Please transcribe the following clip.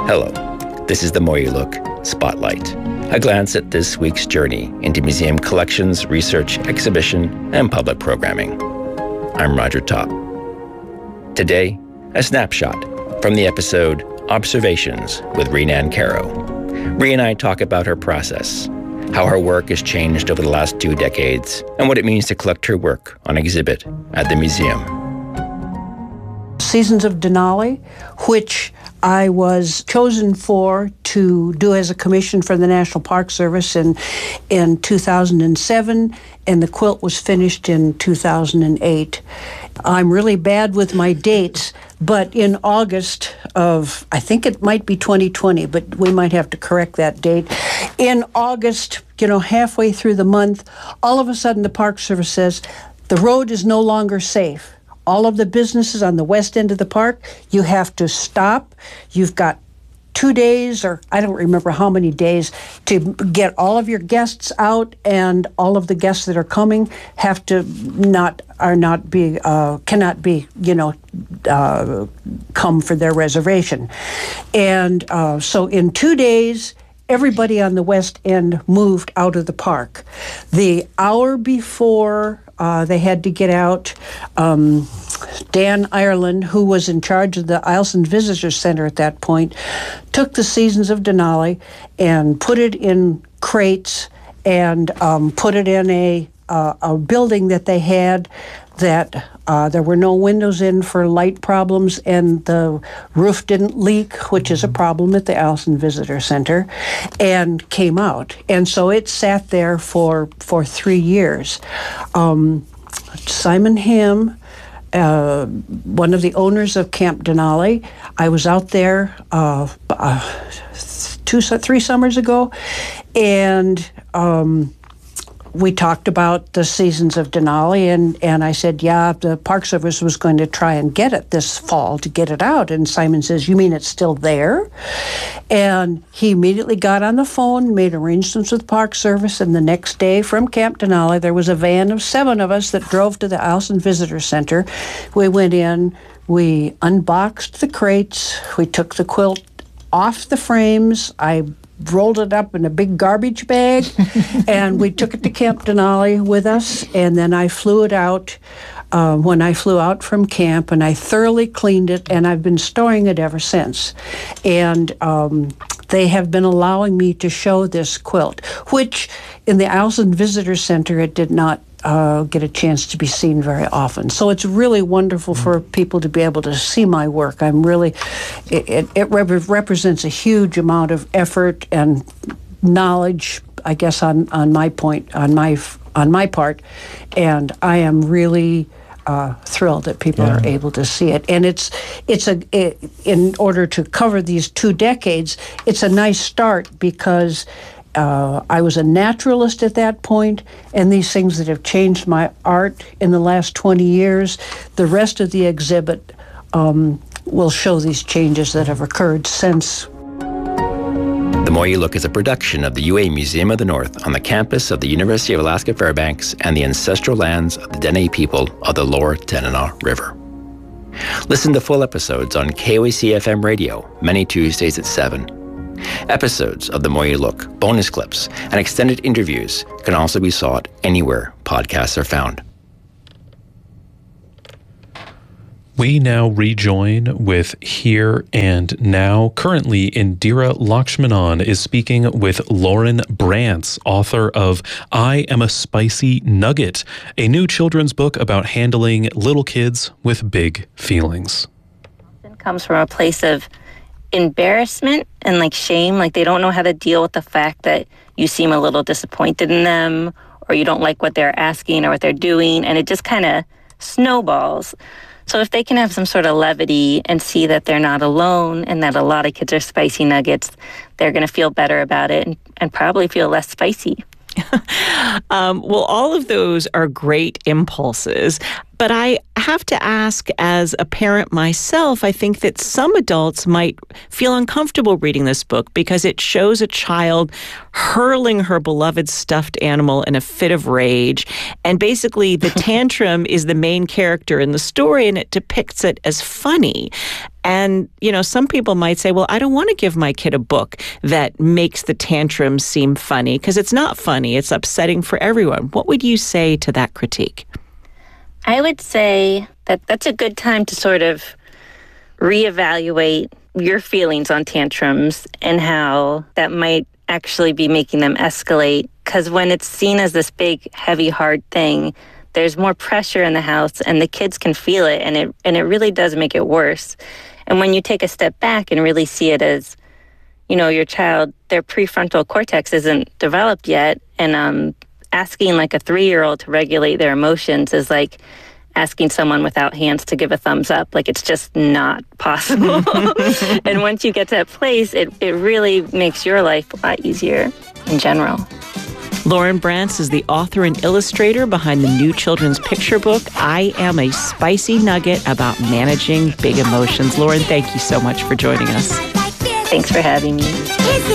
Hello, this is the More You Look Spotlight, a glance at this week's journey into museum collections, research, exhibition, and public programming. I'm Roger Topp. Today, a snapshot from the episode Observations with Renan Caro. Ree and I talk about her process, how her work has changed over the last 2 decades, and what it means to collect her work on exhibit at the museum. Seasons of Denali, which I was chosen to do as a commission for the National Park Service in 2007, and the quilt was finished in 2008. I'm really bad with my dates, but in August of, I think it might be 2020, but we might have to correct that date. In August, halfway through the month, all of a sudden the Park Service says, the road is no longer safe. All of the businesses on the west end of the park, you have to stop. You've got 2 days, or I don't remember how many days, to get all of your guests out, and all of the guests that are coming have to cannot be come for their reservation. And so in 2 days, everybody on the west end moved out of the park. The hour before they had to get out, Dan Ireland, who was in charge of the Eielson Visitor Center at that point, took the Seasons of Denali and put it in crates and put it in a building that they had that there were no windows in for light problems, and the roof didn't leak, which is a problem at the Eielson Visitor Center, and came out. And so it sat there for 3 years. Simon Hamm, one of the owners of Camp Denali, I was out there 3 summers ago, and we talked about the Seasons of Denali, and I said, yeah, the Park Service was going to try and get it this fall to get it out. And Simon says, you mean it's still there? And he immediately got on the phone, made arrangements with Park Service, and the next day from Camp Denali, there was a van of 7 of us that drove to the Eielson Visitor Center. We went in, we unboxed the crates, we took the quilt off the frames, I rolled it up in a big garbage bag, and we took it to Camp Denali with us, and then I flew it out when I flew out from camp, and I thoroughly cleaned it, and I've been storing it ever since. And they have been allowing me to show this quilt, which in the Eielson Visitor Center, it did not get a chance to be seen very often. So it's really wonderful for people to be able to see my work. I'm really, it represents a huge amount of effort and knowledge, I guess, on my part, and I am really thrilled that people are able to see it. And in order to cover these 2 decades, it's a nice start because I was a naturalist at that point, and these things that have changed my art in the last 20 years, the rest of the exhibit will show these changes that have occurred since. The More You Look is a production of the UA Museum of the North on the campus of the University of Alaska Fairbanks and the ancestral lands of the Dene people of the Lower Tanana River. Listen to full episodes on KOAC-FM radio, many Tuesdays at 7. Episodes of The More You Look, bonus clips, and extended interviews can also be sought anywhere podcasts are found. We now rejoin with Here and Now. Currently, Indira Lakshmanan is speaking with Lauren Brantz, author of I Am a Spicy Nugget, a new children's book about handling little kids with big feelings. It comes from a place of embarrassment and shame, they don't know how to deal with the fact that you seem a little disappointed in them, or you don't like what they're asking or what they're doing, and it just kind of snowballs. So if they can have some sort of levity and see that they're not alone and that a lot of kids are spicy nuggets, they're going to feel better about it and probably feel less spicy. Well, all of those are great impulses, But I have to ask, as a parent myself, I think that some adults might feel uncomfortable reading this book because it shows a child hurling her beloved stuffed animal in a fit of rage. And basically, the tantrum is the main character in the story, and it depicts it as funny. And, some people might say, well, I don't want to give my kid a book that makes the tantrum seem funny, because it's not funny. It's upsetting for everyone. What would you say to that critique? I would say that that's a good time to sort of reevaluate your feelings on tantrums and how that might actually be making them escalate. Because when it's seen as this big, heavy, hard thing, there's more pressure in the house and the kids can feel it, and it really does make it worse. And when you take a step back and really see it as, your child, their prefrontal cortex isn't developed yet, and asking like a 3-year-old to regulate their emotions is like asking someone without hands to give a thumbs up. Like, it's just not possible. And once you get to that place, it really makes your life a lot easier in general. Lauren Brantz is the author and illustrator behind the new children's picture book, I Am a Spicy Nugget About Managing Big Emotions. Lauren, thank you so much for joining us. Thanks for having me.